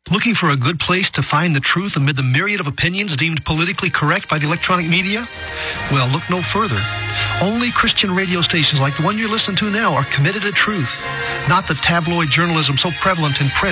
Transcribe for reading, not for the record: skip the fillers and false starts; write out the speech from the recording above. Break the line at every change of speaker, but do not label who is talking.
Looking for a good place to find the truth amid the myriad of opinions deemed politically correct by the electronic media? Well, look no further. Only Christian radio stations like the one you're listening to now are committed to truth, not the tabloid journalism so prevalent in print